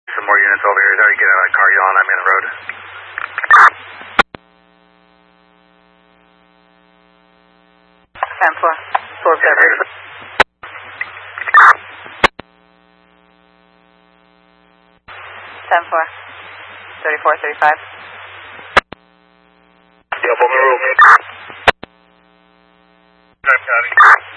Some more units over here. How are you getting out of that car? You on? I'm in the road. 10-4. 4-7. 10-4. 34-35. Yep, on the roof. Time, Cotty.